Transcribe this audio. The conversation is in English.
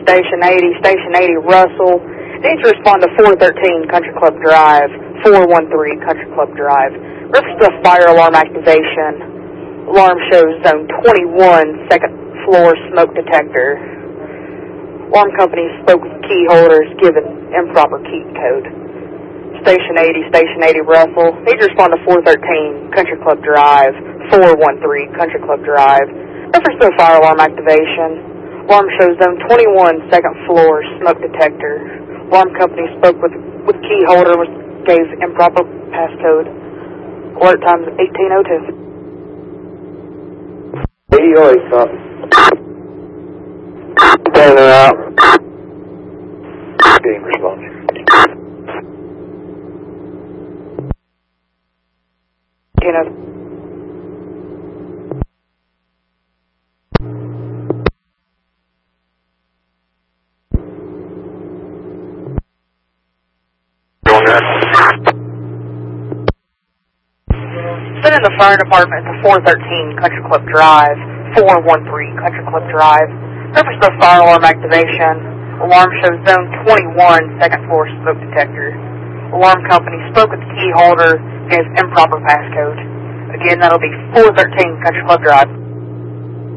Station 80 Russell. Needs to respond to 413 Country Club Drive, 413 Country Club Drive. Reference to fire alarm activation. Alarm shows zone 21, second floor smoke detector. Alarm company spoke with key holders given improper key code. Station 80 Russell. Needs to respond to 413 Country Club Drive, 413 Country Club Drive. Reference to fire alarm activation. Alarm shows zone 21, second floor smoke detector. Alarm company spoke with key holder, gave improper passcode. Alert time is 18:02. 8008, copy. Standing out. Getting response. Send in the fire department to 413 Country Club Drive, 413 Country Club Drive. Reference to fire alarm activation. Alarm shows zone 21, second floor smoke detector. Alarm company spoke with the key holder, gave improper passcode. Again, that'll be 413 Country Club Drive.